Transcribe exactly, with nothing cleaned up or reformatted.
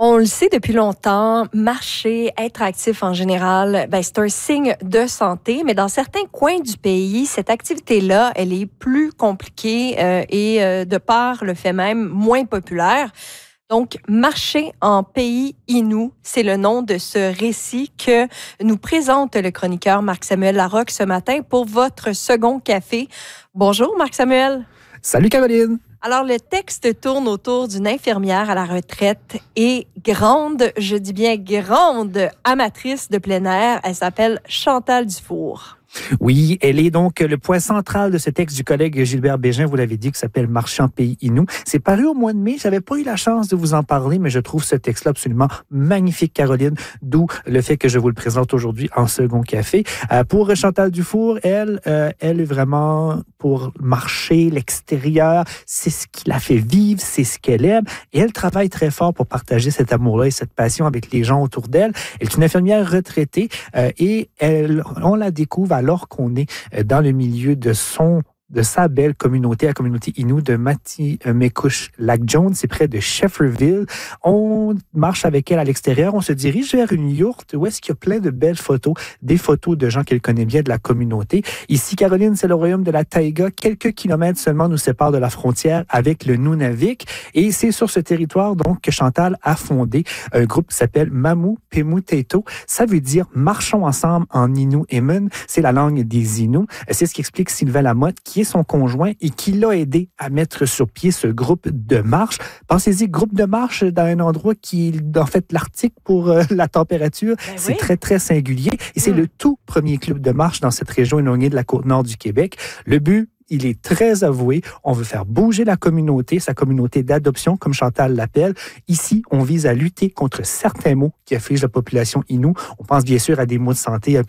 On le sait depuis longtemps, marcher, être actif en général, ben, c'est un signe de santé, mais dans certains coins du pays, cette activité-là, elle est plus compliquée euh, et euh, de par le fait même moins populaire. Donc, marcher en pays Innu, c'est le nom de ce récit que nous présente le chroniqueur Marc-Samuel Larocque ce matin pour votre second café. Bonjour Marc-Samuel. Salut Caroline. Alors, le texte tourne autour d'une infirmière à la retraite et grande, je dis bien grande, amatrice de plein air. Elle s'appelle Chantal Dufour. Oui, elle est donc le point central de ce texte du collègue Gilbert Bégin, vous l'avez dit, qui s'appelle « Marcher en pays Innu ». C'est paru au mois de mai, j'avais pas eu la chance de vous en parler, mais je trouve ce texte-là absolument magnifique, Caroline, d'où le fait que je vous le présente aujourd'hui en second café. Euh, pour Chantal Dufour, elle, euh, elle est vraiment pour marcher, l'extérieur, c'est ce qui la fait vivre, c'est ce qu'elle aime, et elle travaille très fort pour partager cet amour-là et cette passion avec les gens autour d'elle. Elle est une infirmière retraitée euh, et elle, on la découvre à alors qu'on est dans le milieu de son de sa belle communauté, la communauté Innu de Mattimekouche-Lac-Jones, c'est près de Shefferville. On marche avec elle à l'extérieur, on se dirige vers une yourte où est-ce qu'il y a plein de belles photos, des photos de gens qu'elle connaît bien de la communauté. Ici, Caroline, c'est le royaume de la taïga. Quelques kilomètres seulement nous séparent de la frontière avec le Nunavik. Et c'est sur ce territoire, donc, que Chantal a fondé un groupe qui s'appelle Mamu Pemu Teto. Ça veut dire « marchons ensemble » en Innu Emun. C'est la langue des Innu. C'est ce qu'explique Sylvain Lamotte, qui est son conjoint et qui l'a aidé à mettre sur pied ce groupe de marche. Pensez-y, groupe de marche dans un endroit qui est en fait l'Arctique pour euh, la température. Ben c'est oui. très, très singulier. Et c'est mmh. le tout premier club de marche dans cette région éloignée de la côte nord du Québec. Le but, il est très avoué. On veut faire bouger la communauté, sa communauté d'adoption, comme Chantal l'appelle. Ici, on vise à lutter contre certains maux qui affligent la population Innu. On pense bien sûr à des maux de santé